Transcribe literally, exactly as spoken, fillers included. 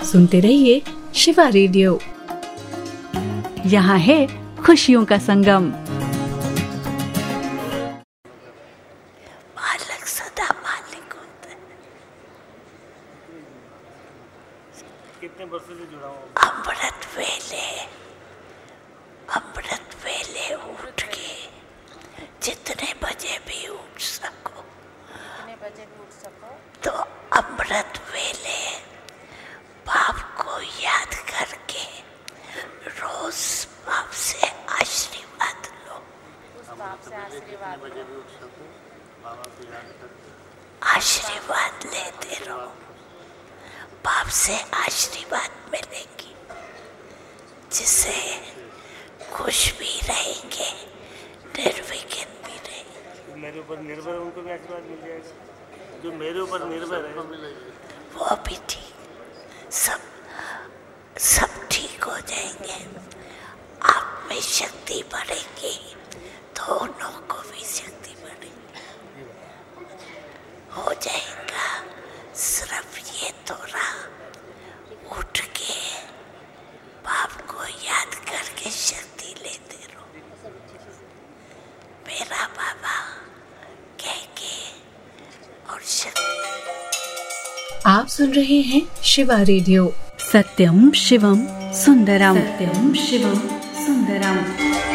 सुनते रहिए शिवा रेडियो। यहाँ है खुशियों का संगम। मालिक सदा मालिक होता है। कितने वर्षों से जुड़ा हूँ? अमृत वेले अमृत वेले उठ के जितने बजे भी उठ सको जितने बजे भी उठ सको तो अमृत वेले बाप को याद करके रोज बाप से आशीर्वाद लो। उस बाप से आशीर्वाद बजे लो। भी उठ सकूं, बाबा को याद करके आशीर्वाद लेते रहो। बाप से आशीर्वाद मिलेगी जिससे खुश भी रहेंगे, निर्विघ्न भी रहेंगे। मेरे ऊपर निर्भर है, उनको भी आशीर्वाद मिल जाएगा। जो मेरे ऊपर निर्भर है वो भी ठीक, सब सब ठीक हो जाएंगे। आप में शक्ति बढ़ेगी, दोनों को भी शक्ति बढ़ेगी, हो जाएगा। सिर्फ ये थोड़ा उठ के बाप को याद करके शक्ति लेते रहो। मेरा बाबा कह के और शक्ति। आप सुन रहे हैं शिवा रेडियो। सत्यम शिवम सुंदरम। सत्यम शिवम सुंदरम।